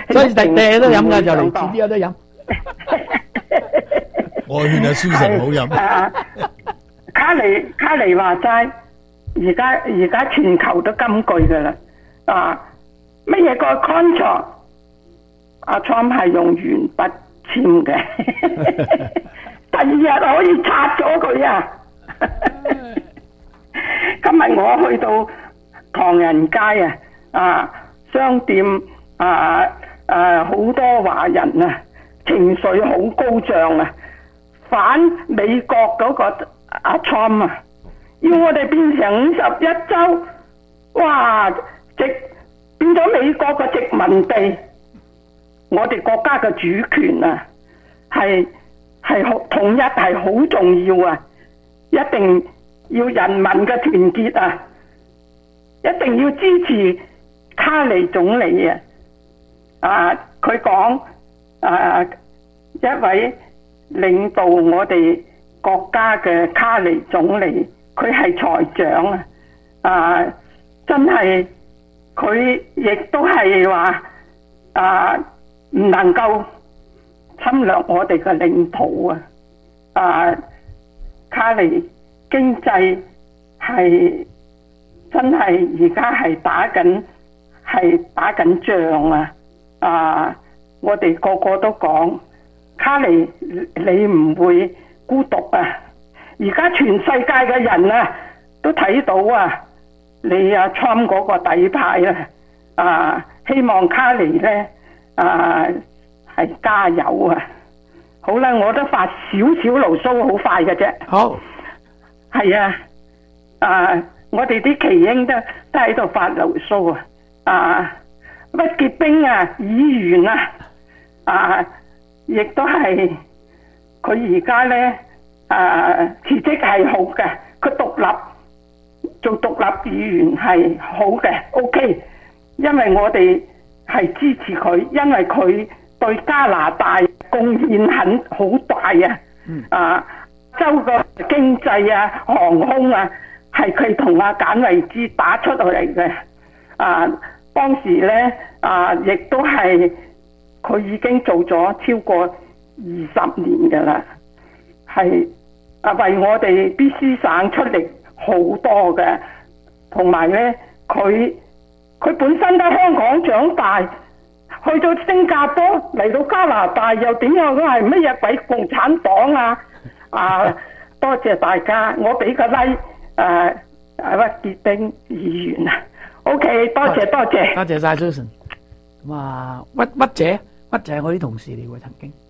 所以第日都飲噶，就嚟遲啲有得飲。 我勸阿蘇成唔好飲。 卡尼話齋，而家全球都金句噶啦，乜嘢個 contract， 阿 Trump 係用鉛筆簽嘅，第二日可以拆咗佢啊！今日我去到唐人街商店好多華人啊，情緒好高漲啊，反美國嗰個阿 Trump 啊，要我哋變成51州，哇！變咗美國嘅殖民地，我哋國家嘅主權啊，係統一係好重要啊！一定要人民嘅團結啊！一定要支持卡尼總理啊！佢講一位領導我哋國家嘅卡尼總理，佢係財長真係佢亦都係話唔能夠侵略我哋嘅領土卡尼經濟係真係而家係打緊仗我哋個個都講卡尼你唔會孤獨啊！而家全世界嘅人都睇到你Trump 嗰個底牌希望卡尼咧係加油好啦，我都發少少牢騷，好快嘅啫。 好， 係我哋啲耆英都喺度發牢騷乜結冰議員亦都係佢而家咧辭職係好嘅，佢做獨立議員係好嘅 ，OK， 因為我哋係支持佢，因為佢對加拿大貢獻好大州個經濟航空係佢同阿簡慧芝打出嚟嘅當時咧亦都係佢已經做咗超過20年噶啦，係為我哋 BC 省出力好多嘅，同埋咧佢本身喺香港長大，去到新加坡嚟到加拿大又點樣都係乜嘢鬼共產黨多謝大家，我俾個 like 屈傑丁議員OK， 多謝多謝晒 Susan。咁屈姐係我啲同事嚟喎，曾經。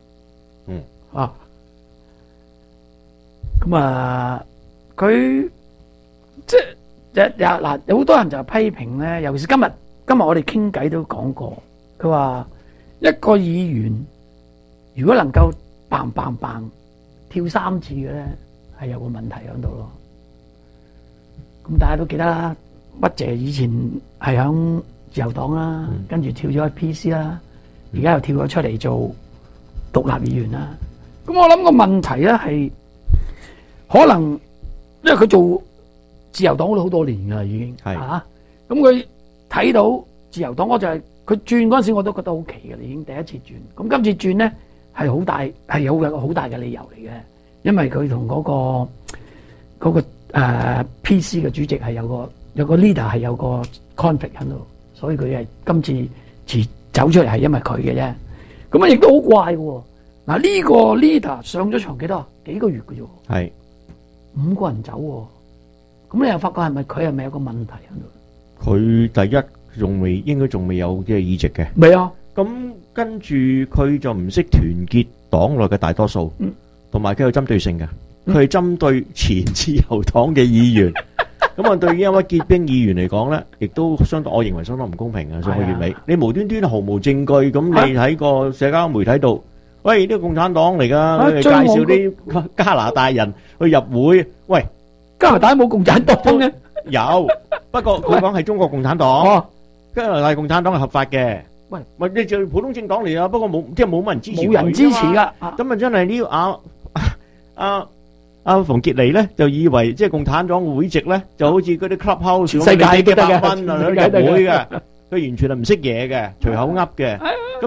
佢即係嗱，有好多人就批評咧，尤其是今日我哋傾偈都講過，佢話一個議員如果能夠嘭嘭嘭跳3次嘅咧，係有個問題喺度咯。咁大家都記得啦，屈姐以前係響自由黨啦，跟住跳咗去 PC 啦，而家又跳咗出嚟做獨立議員啦。咁我諗個問題咧係可能，因為佢做自由黨都好多年噶啦，已經係咁佢睇到自由黨，我就係佢轉嗰陣時，我都覺得好奇嘅，已經第一次轉。咁今次轉咧係好大，係有個好大嘅理由嚟嘅，因為佢同嗰個PC 嘅主席係有個 leader 係有個 conflict 喺度，所以佢係今次走出嚟係因為佢嘅啫。咁亦都好怪喎。嗱，呢個 leader 上咗場幾個月嘅啫，係5個人走喎。咁你又發覺佢係咪有個問題喺度？ 佢第一應該仲未有即係議席嘅， 未啊。 咁跟住佢就唔識團結黨內嘅大多數，同埋佢有針對性嘅，佢係針對前自由黨嘅議員。咁對於一位結冰議員嚟講咧，亦都我認為相當唔公平啊！上個月尾，你無端端毫無證據，咁你喺個社交媒體度，喂，呢個共產黨嚟噶，佢哋介紹啲加拿大人去入會，喂， 加拿大冇共產黨嘅， 有，不過佢講係中國共產黨，加拿大共產黨係合法嘅，喂，咪你就普通政黨嚟啊，不過冇乜人支持， 冇人支持噶， 咁真係呢馮傑尼咧就以為即係共產黨會籍咧就好似嗰啲 clubhouse 世界幾百蚊啊入會嘅，佢完全係唔識嘢嘅，隨口噏嘅。